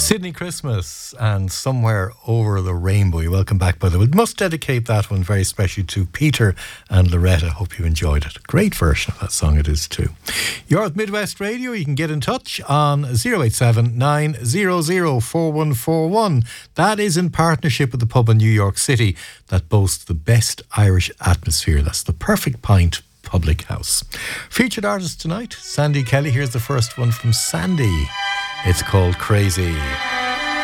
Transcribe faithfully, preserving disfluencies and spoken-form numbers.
Sydney Christmas and Somewhere Over the Rainbow. You're welcome back, by the way. We must dedicate that one very specially to Peter and Loretta. Hope you enjoyed it. Great version of that song it is too. You're at Midwest Radio. You can get in touch on oh eight seven, nine hundred, four one four one. That is in partnership with the pub in New York City that boasts the best Irish atmosphere. That's the Perfect Pint Public House. Featured artist tonight, Sandy Kelly. Here's the first one from Sandy. It's called Crazy.